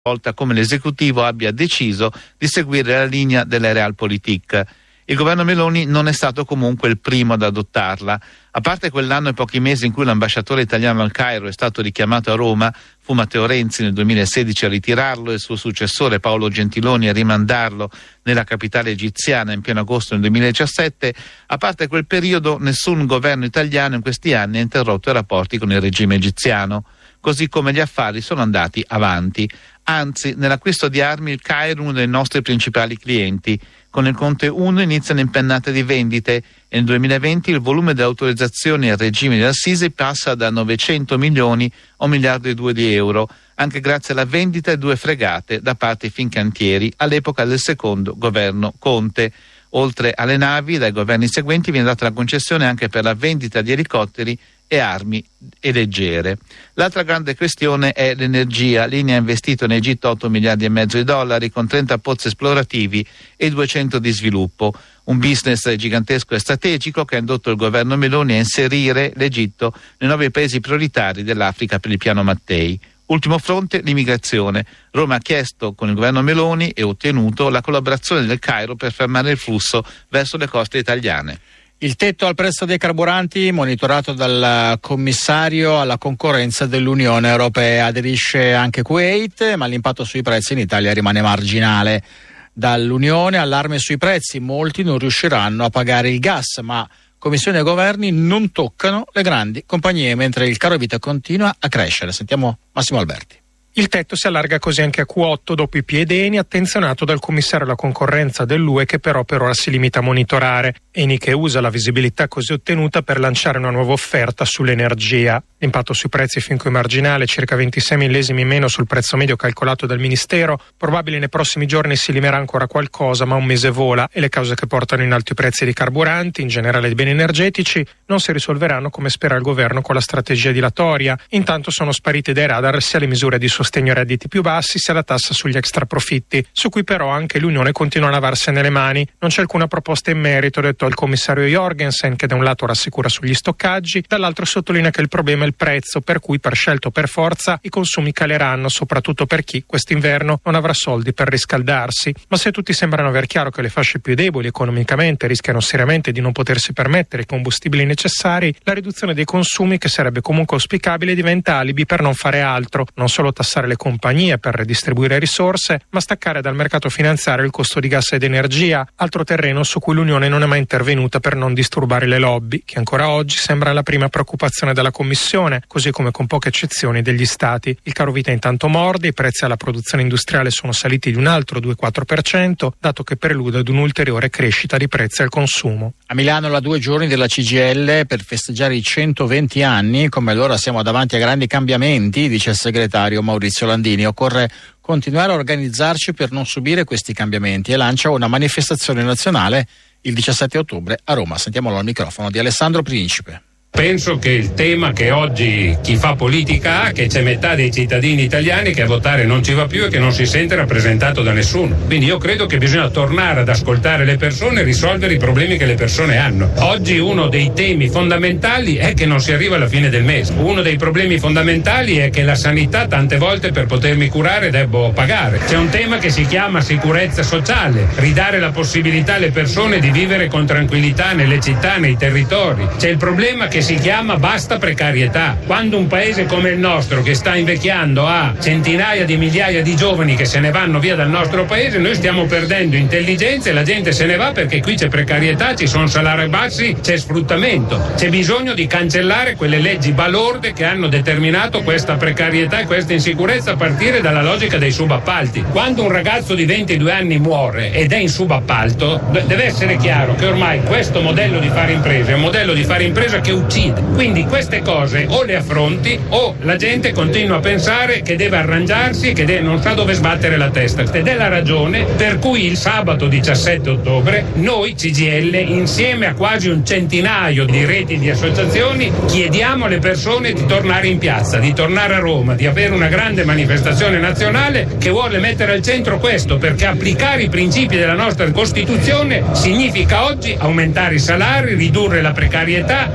volta come l'esecutivo abbia deciso di seguire la linea della Realpolitik. Il governo Meloni non è stato comunque il primo ad adottarla. A parte quell'anno e pochi mesi in cui l'ambasciatore italiano al Cairo è stato richiamato a Roma, fu Matteo Renzi nel 2016 a ritirarlo e il suo successore Paolo Gentiloni a rimandarlo nella capitale egiziana in pieno agosto nel 2017, a parte quel periodo nessun governo italiano in questi anni ha interrotto i rapporti con il regime egiziano, così come gli affari sono andati avanti. Anzi, nell'acquisto di armi il Cairo è uno dei nostri principali clienti. Con il Conte 1 iniziano impennate di vendite e nel 2020 il volume delle autorizzazioni al regime di Al-Sisi passa da 900 milioni a 1,2 miliardi di euro, anche grazie alla vendita di 2 fregate da parte di Fincantieri all'epoca del secondo governo Conte. Oltre alle navi, dai governi seguenti viene data la concessione anche per la vendita di elicotteri e armi leggere. L'altra grande questione è l'energia. L'INI ha investito in Egitto 8 miliardi e mezzo di dollari con 30 pozzi esplorativi e 200 di sviluppo. Un business gigantesco e strategico che ha indotto il governo Meloni a inserire l'Egitto nei 9 paesi prioritari dell'Africa per il piano Mattei. Ultimo fronte, l'immigrazione. Roma ha chiesto con il governo Meloni e ottenuto la collaborazione del Cairo per fermare il flusso verso le coste italiane. Il tetto al prezzo dei carburanti monitorato dal commissario alla concorrenza dell'Unione Europea. Aderisce anche Kuwait, ma l'impatto sui prezzi in Italia rimane marginale. Dall'Unione allarme sui prezzi, molti non riusciranno a pagare il gas, ma Commissione e governi non toccano le grandi compagnie mentre il caro vita continua a crescere. Sentiamo Massimo Alberti. Il tetto si allarga così anche a Q8 dopo i piedeni attenzionato dal commissario alla concorrenza dell'UE che però per ora si limita a monitorare. Eni che usa la visibilità così ottenuta per lanciare una nuova offerta sull'energia. L'impatto sui prezzi è fin qui marginale, circa 26 millesimi meno sul prezzo medio calcolato dal Ministero. Probabile nei prossimi giorni si limerà ancora qualcosa, ma un mese vola e le cause che portano in alto i prezzi dei carburanti, in generale dei beni energetici, non si risolveranno come spera il governo con la strategia dilatoria. Intanto sono sparite dai radar sia le misure di sostegno ai redditi più bassi sia la tassa sugli extraprofitti, su cui però anche l'Unione continua a lavarsene le mani. Non c'è alcuna proposta in merito, detto il commissario Jorgensen, che da un lato rassicura sugli stoccaggi, dall'altro sottolinea che il problema è il prezzo, per cui per scelta o per forza i consumi caleranno, soprattutto per chi quest'inverno non avrà soldi per riscaldarsi. Ma se tutti sembrano aver chiaro che le fasce più deboli economicamente rischiano seriamente di non potersi permettere i combustibili necessari, la riduzione dei consumi, che sarebbe comunque auspicabile, diventa alibi per non fare altro, non solo tassare le compagnie per redistribuire risorse, ma staccare dal mercato finanziario il costo di gas ed energia, altro terreno su cui l'Unione non è mai intervenuta per non disturbare le lobby, che ancora oggi sembra la prima preoccupazione della Commissione, così come con poche eccezioni degli Stati. Il caro vita intanto morde, i prezzi alla produzione industriale sono saliti di un altro 2,4%, dato che prelude ad un'ulteriore crescita di prezzi al consumo. A Milano la 2 giorni della CGIL per festeggiare i 120 anni, come allora siamo davanti a grandi cambiamenti, dice il segretario Maurizio Landini. Occorre continuare a organizzarci per non subire questi cambiamenti e lancia una manifestazione nazionale il 17 ottobre a Roma. Sentiamolo al microfono di Alessandro Principe. Penso che il tema che oggi chi fa politica ha, che c'è metà dei cittadini italiani che a votare non ci va più e che non si sente rappresentato da nessuno. Quindi io credo che bisogna tornare ad ascoltare le persone e risolvere i problemi che le persone hanno. Oggi uno dei temi fondamentali è che non si arriva alla fine del mese. Uno dei problemi fondamentali è che la sanità tante volte per potermi curare devo pagare. C'è un tema che si chiama sicurezza sociale, ridare la possibilità alle persone di vivere con tranquillità nelle città, nei territori. C'è il problema che si chiama basta precarietà. Quando un paese come il nostro, che sta invecchiando, ha centinaia di migliaia di giovani che se ne vanno via dal nostro paese, noi stiamo perdendo intelligenza e la gente se ne va perché qui c'è precarietà, ci sono salari bassi, c'è sfruttamento. C'è bisogno di cancellare quelle leggi balorde che hanno determinato questa precarietà e questa insicurezza a partire dalla logica dei subappalti. Quando un ragazzo di 22 anni muore ed è in subappalto, deve essere chiaro che ormai questo modello di fare impresa è un modello di fare impresa che uccide. Quindi queste cose o le affronti o la gente continua a pensare che deve arrangiarsi e che non sa dove sbattere la testa. Ed è la ragione per cui il sabato 17 ottobre noi CGIL, insieme a quasi un centinaio di reti di associazioni, chiediamo alle persone di tornare in piazza, di tornare a Roma, di avere una grande manifestazione nazionale che vuole mettere al centro questo, perché applicare i principi della nostra Costituzione significa oggi aumentare i salari, ridurre la precarietà, investire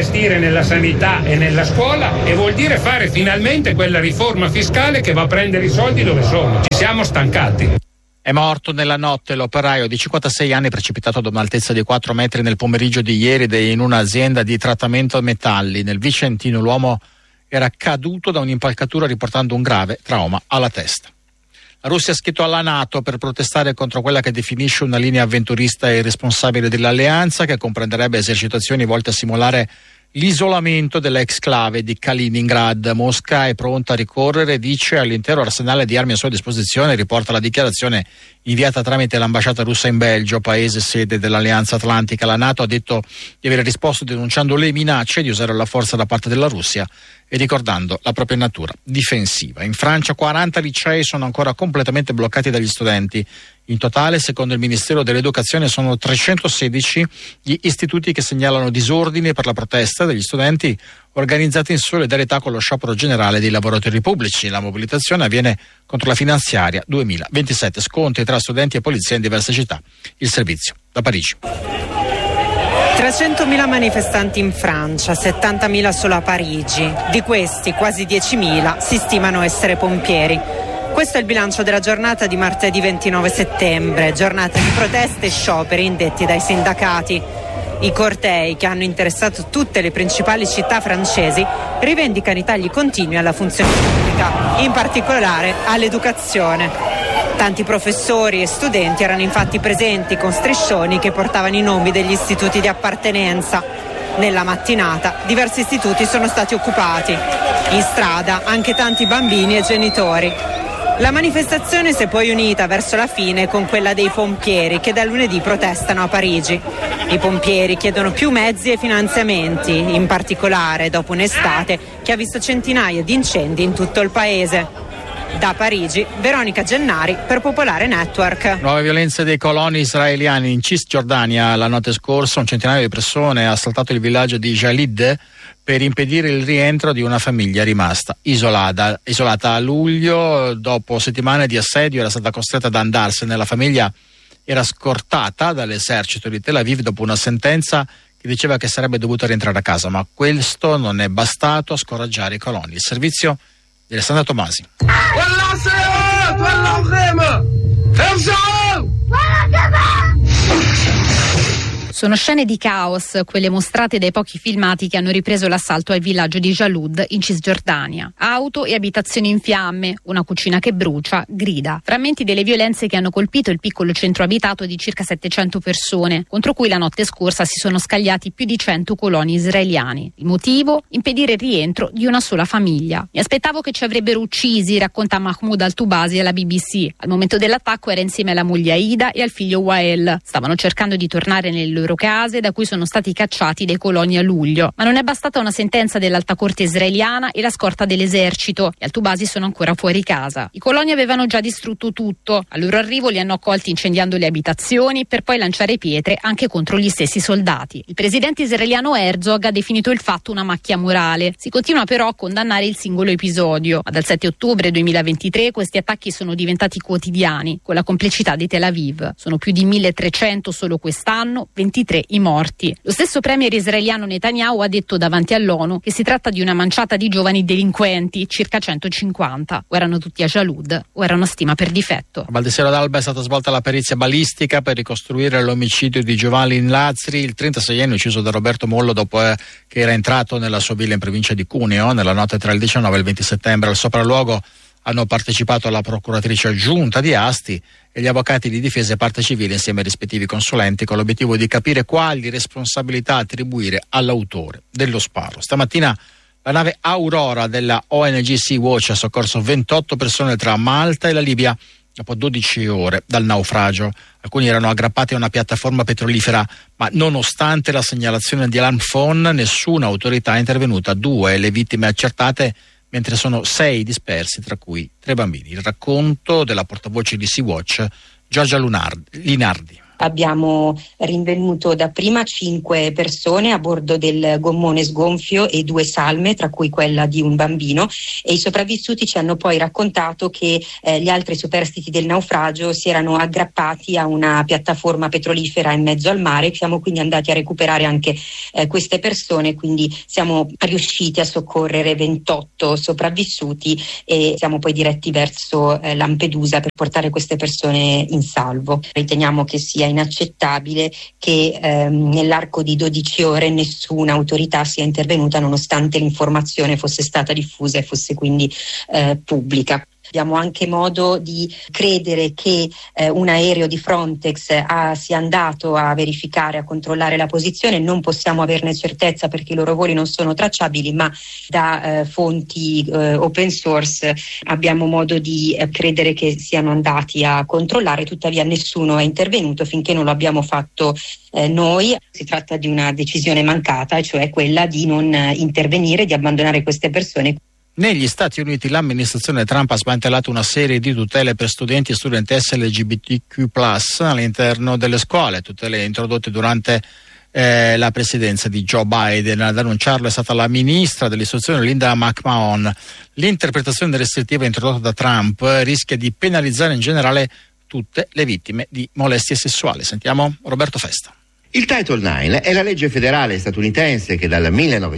investire nella sanità e nella scuola e vuol dire fare finalmente quella riforma fiscale che va a prendere i soldi dove sono. Ci siamo stancati. È morto nella notte l'operaio di 56 anni precipitato da un'altezza di 4 metri nel pomeriggio di ieri in un'azienda di trattamento metalli nel Vicentino. L'uomo era caduto da un'impalcatura riportando un grave trauma alla testa. La Russia ha scritto alla NATO per protestare contro quella che definisce una linea avventurista e irresponsabile dell'alleanza, che comprenderebbe esercitazioni volte a simulare l'isolamento dell'exclave di Kaliningrad. Mosca è pronta a ricorrere, dice, all'intero arsenale di armi a sua disposizione, riporta la dichiarazione inviata tramite l'ambasciata russa in Belgio, paese sede dell'Alleanza Atlantica. La NATO ha detto di aver risposto denunciando le minacce di usare la forza da parte della Russia e ricordando la propria natura difensiva. In Francia 40 licei sono ancora completamente bloccati dagli studenti. In totale, secondo il Ministero dell'Educazione, sono 316 gli istituti che segnalano disordini per la protesta degli studenti organizzati in solidarietà con lo sciopero generale dei lavoratori pubblici. La mobilitazione avviene contro la finanziaria 2027. Scontri tra studenti e polizia in diverse città. Il servizio da Parigi. 300.000 manifestanti in Francia, 70.000 solo a Parigi. Di questi, quasi 10.000 si stimano essere pompieri. Questo è il bilancio della giornata di martedì 29 settembre, giornata di proteste e scioperi indetti dai sindacati. I cortei, che hanno interessato tutte le principali città francesi, rivendicano i tagli continui alla funzione pubblica, in particolare all'educazione. Tanti professori e studenti erano infatti presenti con striscioni che portavano i nomi degli istituti di appartenenza. Nella mattinata diversi istituti sono stati occupati. In strada anche tanti bambini e genitori. La manifestazione si è poi unita verso la fine con quella dei pompieri, che da lunedì protestano a Parigi. I pompieri chiedono più mezzi e finanziamenti, in particolare dopo un'estate che ha visto centinaia di incendi in tutto il paese. Da Parigi, Veronica Gennari per Popolare Network. Nuove violenze dei coloni israeliani in Cisgiordania. La notte scorsa un centinaio di persone ha assaltato il villaggio di Jalid per impedire il rientro di una famiglia rimasta isolata a luglio. Dopo settimane di assedio era stata costretta ad andarsene. La famiglia era scortata dall'esercito di Tel Aviv dopo una sentenza che diceva che sarebbe dovuta rientrare a casa, ma questo non è bastato a scoraggiare i coloni. Il servizio di Alessandra Tomasi. Sono scene di caos, quelle mostrate dai pochi filmati che hanno ripreso l'assalto al villaggio di Jalud in Cisgiordania. Auto e abitazioni in fiamme, una cucina che brucia, grida. Frammenti delle violenze che hanno colpito il piccolo centro abitato di circa 700 persone, contro cui la notte scorsa si sono scagliati più di 100 coloni israeliani. Il motivo? Impedire il rientro di una sola famiglia. Mi aspettavo che ci avrebbero uccisi, racconta Mahmoud Al-Tubasi alla BBC. Al momento dell'attacco era insieme alla moglie Aida e al figlio Wael. Stavano cercando di tornare nelle loro case da cui sono stati cacciati dai coloni a luglio, ma non è bastata una sentenza dell'Alta Corte israeliana e la scorta dell'esercito. Gli Al-Tubasi sono ancora fuori casa. I coloni avevano già distrutto tutto. Al loro arrivo li hanno accolti incendiando le abitazioni per poi lanciare pietre anche contro gli stessi soldati. Il presidente israeliano Herzog ha definito il fatto una macchia morale. Si continua però a condannare il singolo episodio. Ma dal 7 ottobre 2023 questi attacchi sono diventati quotidiani, con la complicità di Tel Aviv. Sono più di 1.300 solo quest'anno, 23 i morti. Lo stesso premier israeliano Netanyahu ha detto davanti all'ONU che si tratta di una manciata di giovani delinquenti, circa 150. O erano tutti a Jalud o era una stima per difetto. A Valdesero d'Alba è stata svolta la perizia balistica per ricostruire l'omicidio di Giovanni Lazzri, il 36enne ucciso da Roberto Mollo dopo che era entrato nella sua villa in provincia di Cuneo nella notte tra il 19 e il 20 settembre. Al sopralluogo hanno partecipato la procuratrice aggiunta di Asti e gli avvocati di difesa e parte civile insieme ai rispettivi consulenti, con l'obiettivo di capire quali responsabilità attribuire all'autore dello sparo. Stamattina la nave Aurora della ONG Sea-Watch ha soccorso 28 persone tra Malta e la Libia dopo 12 ore dal naufragio. Alcuni erano aggrappati a una piattaforma petrolifera, ma nonostante la segnalazione di alarm phone nessuna autorità è intervenuta. 2 le vittime accertate, mentre sono 6 dispersi, tra cui 3 bambini. Il racconto della portavoce di Sea-Watch, Giorgia Linardi. Abbiamo rinvenuto dapprima 5 persone a bordo del gommone sgonfio e 2 salme, tra cui quella di un bambino, e i sopravvissuti ci hanno poi raccontato che gli altri superstiti del naufragio si erano aggrappati a una piattaforma petrolifera in mezzo al mare. Siamo quindi andati a recuperare anche queste persone, quindi siamo riusciti a soccorrere 28 sopravvissuti e siamo poi diretti verso Lampedusa per portare queste persone in salvo. Riteniamo che sia inaccettabile che nell'arco di 12 ore nessuna autorità sia intervenuta nonostante l'informazione fosse stata diffusa e fosse quindi pubblica. Abbiamo anche modo di credere che un aereo di Frontex sia andato a verificare, a controllare la posizione. Non possiamo averne certezza perché i loro voli non sono tracciabili, ma da fonti open source abbiamo modo di credere che siano andati a controllare. Tuttavia nessuno è intervenuto finché non lo abbiamo fatto noi. Si tratta di una decisione mancata, cioè quella di non intervenire, di abbandonare queste persone. Negli Stati Uniti l'amministrazione Trump ha smantellato una serie di tutele per studenti e studentesse LGBTQ+ all'interno delle scuole, tutele introdotte durante la presidenza di Joe Biden. Ad annunciarlo è stata la ministra dell'istruzione Linda McMahon. L'interpretazione restrittiva introdotta da Trump rischia di penalizzare in generale tutte le vittime di molestie sessuali. Sentiamo Roberto Festa. Il Title IX è la legge federale statunitense che dal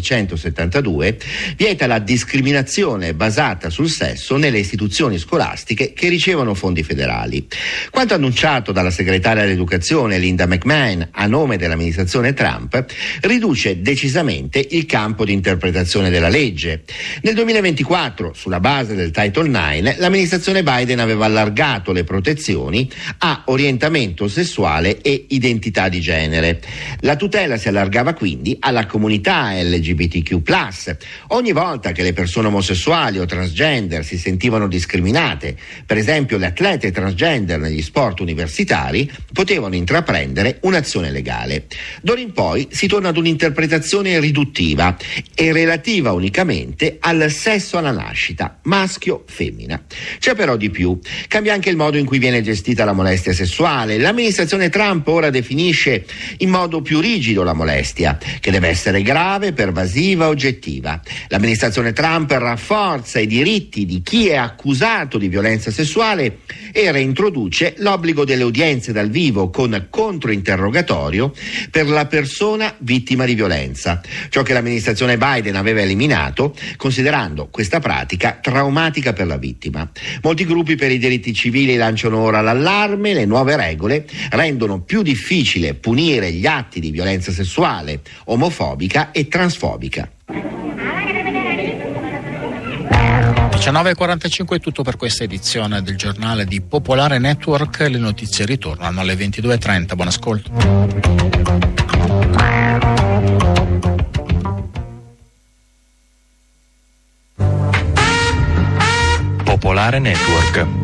1972 vieta la discriminazione basata sul sesso nelle istituzioni scolastiche che ricevono fondi federali. Quanto annunciato dalla segretaria all'educazione Linda McMahon a nome dell'amministrazione Trump riduce decisamente il campo di interpretazione della legge. Nel 2024, sulla base del Title IX, l'amministrazione Biden aveva allargato le protezioni a orientamento sessuale e identità di genere. La tutela si allargava quindi alla comunità LGBTQ+. Ogni volta che le persone omosessuali o transgender si sentivano discriminate, per esempio le atlete transgender negli sport universitari, potevano intraprendere un'azione legale. D'ora in poi si torna ad un'interpretazione riduttiva e relativa unicamente al sesso alla nascita, maschio-femmina. C'è però di più. Cambia anche il modo in cui viene gestita la molestia sessuale. L'amministrazione Trump ora definisce in modo più rigido la molestia, che deve essere grave, pervasiva, oggettiva. L'amministrazione Trump rafforza i diritti di chi è accusato di violenza sessuale e reintroduce l'obbligo delle udienze dal vivo con controinterrogatorio per la persona vittima di violenza, ciò che l'amministrazione Biden aveva eliminato, considerando questa pratica traumatica per la vittima. Molti gruppi per i diritti civili lanciano ora l'allarme. Le nuove regole rendono più difficile punire gli atti di violenza sessuale, omofobica e transfobica. 19:45 è tutto per questa edizione del giornale di Popolare Network. Le notizie ritornano alle 22:30. Buon ascolto. Popolare Network.